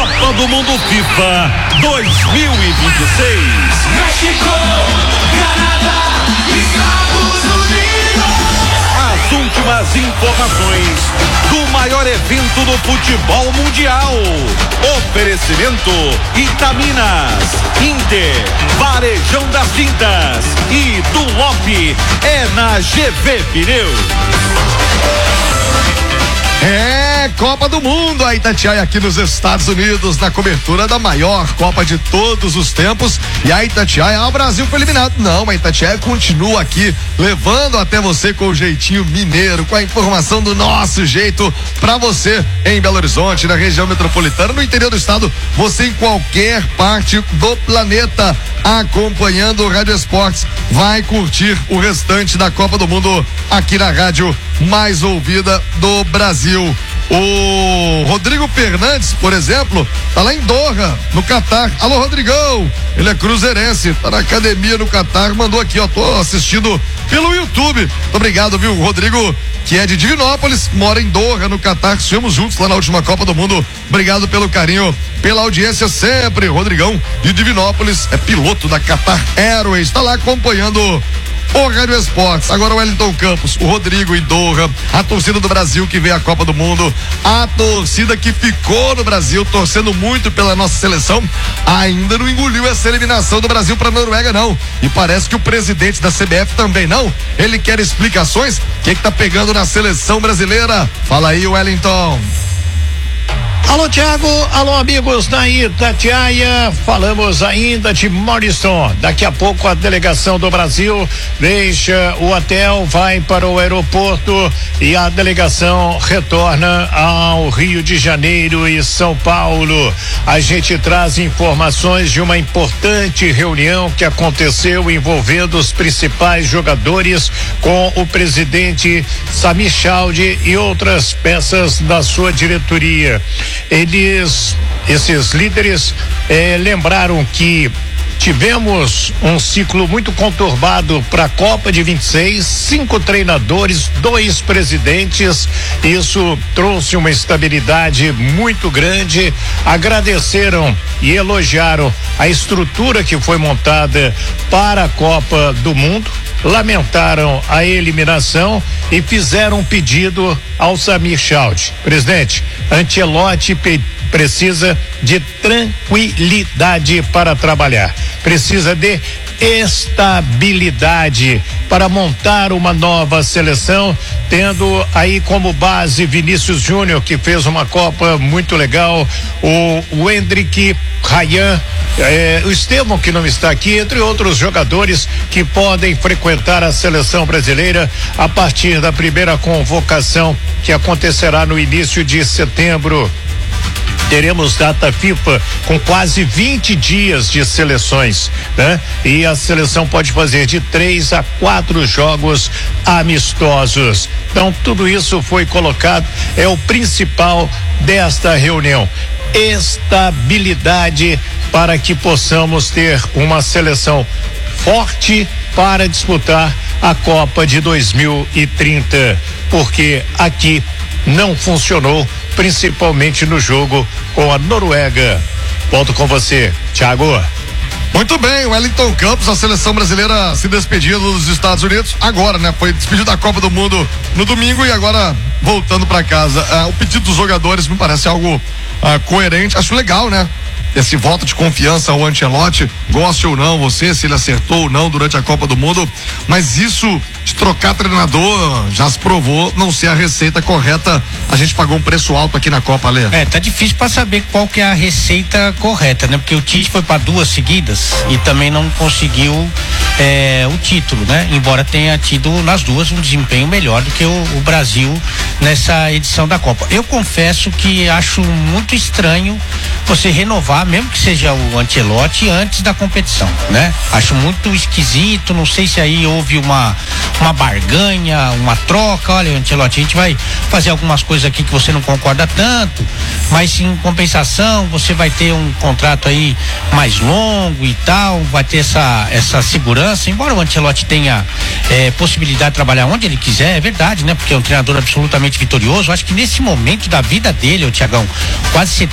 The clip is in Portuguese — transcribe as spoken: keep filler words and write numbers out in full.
Copa do Mundo FIFA dois mil e vinte e seis. México, Canadá, Estados Unidos. As últimas informações do maior evento do futebol mundial. Oferecimento Itaminas, Inter, Varejão das Tintas e Dunlop é na G V Pneus. É Copa do Mundo, a Itatiaia aqui nos Estados Unidos, na cobertura da maior Copa de todos os tempos. E a Itatiaia, ah, o Brasil foi eliminado. Não, a Itatiaia continua aqui, levando até você com o jeitinho mineiro, com a informação do nosso jeito, pra você em Belo Horizonte, na região metropolitana, no interior do estado, você em qualquer parte do planeta, acompanhando o Rádio Esportes, vai curtir o restante da Copa do Mundo aqui na rádio mais ouvida do Brasil. O Rodrigo Fernandes, por exemplo, tá lá em Doha, no Catar. Alô, Rodrigão, ele é cruzeirense, tá na academia no Catar, mandou aqui, ó, tô assistindo pelo YouTube. Muito obrigado, viu, Rodrigo, que é de Divinópolis, mora em Doha, no Catar. Estivemos juntos lá na última Copa do Mundo. Obrigado pelo carinho, pela audiência sempre. Rodrigão de Divinópolis, é piloto da Qatar Airways, tá lá acompanhando o Rádio Esportes. Agora o Wellington Campos, o Rodrigo e Doha, a torcida do Brasil que veio à Copa do Mundo, a torcida que ficou no Brasil torcendo muito pela nossa seleção, ainda não engoliu essa eliminação do Brasil para a Noruega, não. E parece que o presidente da C B F também não. Ele quer explicações. O que que tá pegando na seleção brasileira? Fala aí, Wellington. Alô, Thiago, alô, amigos da Itatiaia, falamos ainda de Morrison. Daqui a pouco a delegação do Brasil deixa o hotel, vai para o aeroporto e a delegação retorna ao Rio de Janeiro e São Paulo. A gente traz informações de uma importante reunião que aconteceu envolvendo os principais jogadores com o presidente Samir Chaldi e outras peças da sua diretoria. Eles, esses líderes, eh, lembraram que tivemos um ciclo muito conturbado para a Copa de vinte e seis, cinco treinadores, dois presidentes. Isso trouxe uma estabilidade muito grande. Agradeceram e elogiaram a estrutura que foi montada para a Copa do Mundo. Lamentaram a eliminação e fizeram um pedido ao Samir Chaldi. Presidente, Ancelotti pe- precisa de tranquilidade para trabalhar, precisa de estabilidade para montar uma nova seleção, tendo aí como base Vinícius Júnior, que fez uma Copa muito legal, o, o Hendrick, Ryan, eh, o Estevão, que não está aqui, entre outros jogadores que podem frequentar a seleção brasileira a partir da primeira convocação que acontecerá no início de setembro. Teremos data FIFA com quase vinte dias de seleções, né? E a seleção pode fazer de três a quatro jogos amistosos. Então, tudo isso foi colocado, é o principal desta reunião. Estabilidade para que possamos ter uma seleção forte para disputar a Copa de dois mil e trinta, porque aqui não funcionou, principalmente no jogo com a Noruega. Volto com você, Thiago. Muito bem, Wellington Campos, a seleção brasileira se despedindo dos Estados Unidos agora, né? Foi despedido da Copa do Mundo no domingo e agora voltando para casa. Ah, o pedido dos jogadores me parece algo ah, coerente, acho legal, né? Esse voto de confiança ao Ancelotti, goste ou não você, se ele acertou ou não durante a Copa do Mundo, mas isso de trocar treinador já se provou não ser a receita correta. A gente pagou um preço alto aqui na Copa, Lê. É, tá difícil para saber qual que é a receita correta, né? Porque o Tite foi para duas seguidas e também não conseguiu é, o título, né? Embora tenha tido nas duas um desempenho melhor do que o, o Brasil nessa edição da Copa. Eu confesso que acho muito estranho você renovar, mesmo que seja o Ancelotti, antes da competição, né? Acho muito esquisito, não sei se aí houve uma uma barganha, uma troca. Olha, Ancelotti, a gente vai fazer algumas coisas aqui que você não concorda tanto, mas em compensação você vai ter um contrato aí mais longo e tal, vai ter essa essa segurança, embora o Ancelotti tenha é, possibilidade de trabalhar onde ele quiser, é verdade, né? Porque é um treinador absolutamente vitorioso. Acho que nesse momento da vida dele, o Thiagão, quase